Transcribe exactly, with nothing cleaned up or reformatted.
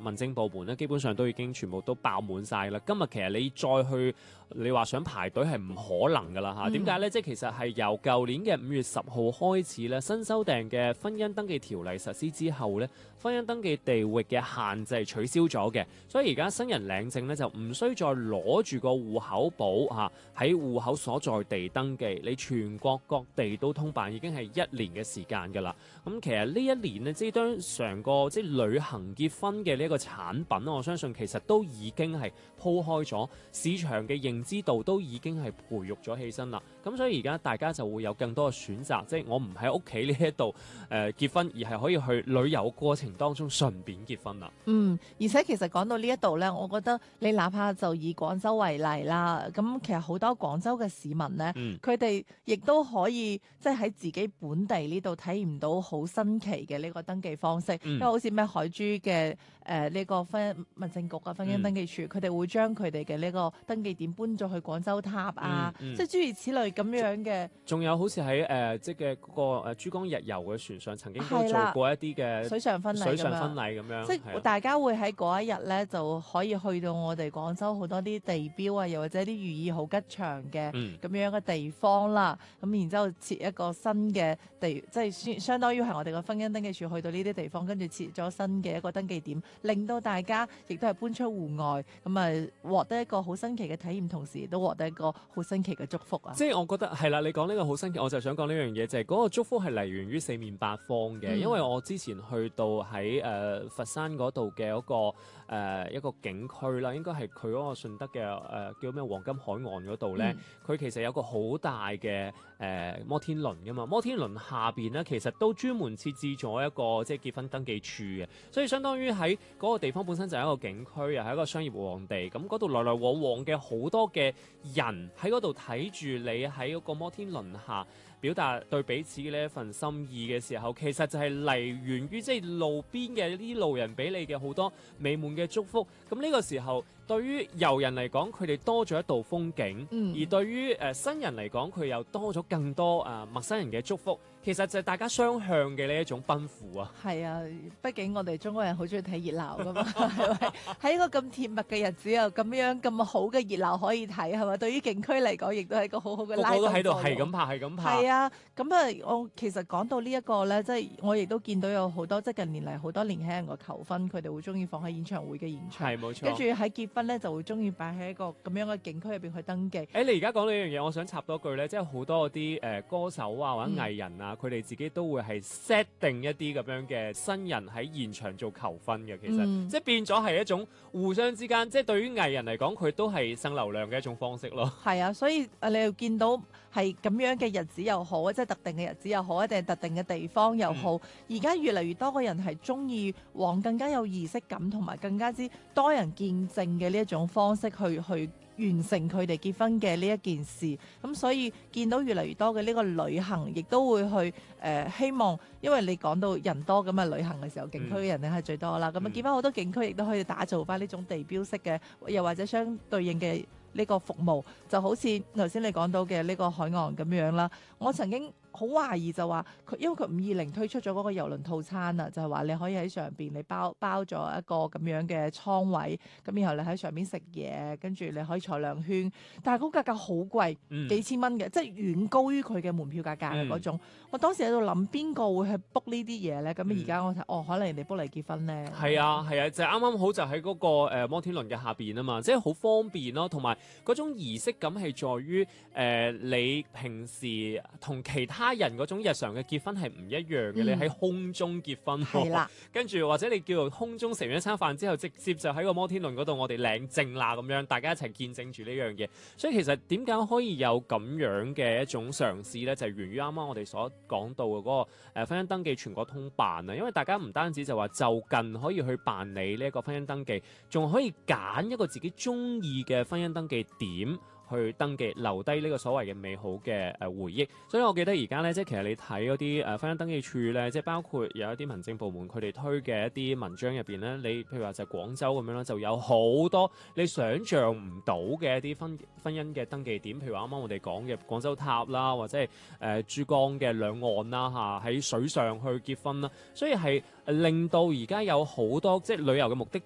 民政部門咧，基本上都已經全部都爆滿晒啦。今日其實你再去，你話想排隊係唔可能噶啦嚇。點解咧？即係其實係由舊年嘅五月十號開始咧，新修訂嘅婚姻登記條例實施之後咧，婚姻登記地域嘅限制取消咗嘅，所以而家新人領證咧就唔需再攞住個戶口簿嚇喺戶口所在地登記，你全國各地都通辦已經係一年嘅時間㗎啦。咁其實呢一年呢，即係當成個即係旅行結婚嘅呢一個產品，我相信其實都已經係鋪開咗，市場嘅認知度都已經係培育咗起身啦。咁所以而家大家就會有更多嘅選擇，即係我唔喺屋企呢一度誒結婚，而係可以去旅遊過程當中順便結婚啦。 嗯，而且其實講到呢一度咧，我覺得你哪怕就以廣州為例啦，咁其實好多廣州嘅市民咧，佢哋亦都可以即係喺自己本地呢度體驗到好新奇嘅呢個登記方式，嗯、因為好似咩海珠嘅誒呢個婚民政局啊婚姻登記處，佢哋、嗯、會將佢哋嘅呢個登記點搬咗去廣州塔啊，嗯嗯、即係諸如此類咁樣嘅。仲有好似喺誒即係嗰個誒珠江日遊嘅船上曾經都做過一啲嘅水上婚禮， 水上婚禮咁樣， 即係大家會喺嗰一日咧就可以去到我哋廣州好多啲地標啊，又或者啲寓意好吉祥嘅咁樣嘅地方啦。咁、嗯、然之後設一個新嘅地，即係相相當於係我哋嘅婚姻登記處去到呢啲地方，跟住設咗新嘅一個登記點，令到大家亦都係搬出戶外，咁啊獲得一個好新奇嘅體驗，同時亦都獲得一個好新奇嘅祝福啊！ 即係我覺得係啦，你講呢個好新奇，我就想講呢樣嘢，就係、是、嗰個祝福係嚟源於四面八方嘅，嗯、因為我之前去到喺誒、呃、佛山嗰度嘅嗰個誒、呃、一個景區啦，應該係佢嗰個順德嘅誒、呃、叫咩黃金海岸嗰度咧，佢、嗯、其實有個好大嘅誒、呃、摩天輪噶嘛，摩天輪下邊咧其實都專門設置咗一個即係結婚登記處嘅，所以相當於喺嗰個地方本身就係一個景區，又係一個商業旺地，咁嗰度來來往往嘅好多嘅人喺嗰度睇住你喺嗰個摩天輪下表達對彼此嘅呢一份心意嘅時候，其實就係嚟源於即係路邊嘅呢啲路人俾你嘅好多美滿嘅祝福。咁呢個時候對於遊人嚟講，佢哋多咗一道風景，嗯、而對於誒、呃、新人嚟講，佢又多咗更多誒、呃、陌生人嘅祝福。其實就係大家雙向嘅呢一種奔赴啊！ 係啊，畢竟我哋中國人好中意睇熱鬧噶嘛，係咪？喺一個咁甜蜜嘅日子又咁樣咁好嘅熱鬧可以睇，係咪？對於景區嚟講，亦都係一個好好嘅拉動作用。 個個都喺度係咁拍，係咁拍。 係啊，咁啊，我其實講到呢一個咧，即係我亦都見到有好多即係近年嚟好多年輕人嘅求婚，佢哋會中意放喺演唱會嘅現場， 係冇錯。 跟住喺結婚咧就會中意擺喺一個咁樣嘅景區入邊去登記。 誒，你而家講呢樣嘢，我想插多句咧，即係好多嗰啲誒歌手啊或者藝人啊，佢哋、嗯、自己都會係 set 定一啲咁樣嘅新人喺現場做求婚嘅，其實、嗯、即係變咗係一種互相之間，即係對於藝人嚟講，佢都係生流量嘅一種方式咯。 係啊，所以誒你又見到係咁樣嘅日子又好，即係特定嘅日子又好，一定係特定嘅地方又好。而家、嗯、越嚟越多個人係中意往更加有儀式感同埋更加之多人見證嘅呢一種方式去去完成佢哋結婚嘅呢一件事，咁所以見到越嚟越多嘅呢個旅行，亦都會去誒、呃、希望，因為你講到人多咁啊，旅行嘅時候景區嘅人咧係最多啦，咁啊、嗯、見翻好多景區亦都可以打造翻呢種地標式嘅，又或者相對應嘅呢個服務，就好似頭先你講到嘅呢個海岸咁樣啦。我曾經好懷疑就話佢，因為佢五二零推出咗嗰個郵輪套餐啊，就係、是、話你可以喺上邊你包包咗一個咁樣嘅倉位，咁然後你喺上邊食嘢，跟住你可以坐兩圈，但係嗰個價格好貴，嗯、幾千蚊嘅，即係遠高於佢嘅門票價格嘅嗰種。嗯、我當時喺度諗邊個會去 book 呢啲嘢咧？咁而家我睇，哦，可能人哋 book 嚟結婚咧。 係啊係啊，就啱、是、啱好就喺嗰、那個、呃、摩天輪嘅下邊啊嘛，即係好方便咯，同埋嗰種儀式感係在於誒、呃、你平時同其他人嗰種日常嘅結婚係唔一樣嘅，嗯、你喺空中結婚，係啦，跟住或者你叫做空中食完一餐飯之後，直接就喺個摩天輪嗰度，我哋領證啦咁樣，大家一齊見證住呢樣嘢。所以其實點解可以有咁樣嘅一種嘗試咧？就係、是、源於啱啱我哋所講到嘅嗰、那個誒、呃、婚姻登記全國通辦啊，因為大家唔單止就話就近可以去辦理呢一個婚姻登記，仲可以揀一個自己中意嘅婚姻登記點去登記，留低呢個所謂嘅美好嘅誒回憶。所以我記得而家咧，即係其實你睇嗰啲誒婚姻登記處咧，即係包括有一啲民政部門佢哋推嘅一啲文章入邊咧，你譬如話就係廣州咁樣啦，就有好多你想象唔到嘅一啲婚婚姻嘅登記點，譬如話啱啱我哋講嘅廣州塔啦，或者係誒、呃、珠江嘅兩岸啦嚇，喺水上去結婚啦，所以係令到而家有好多即係旅遊嘅目的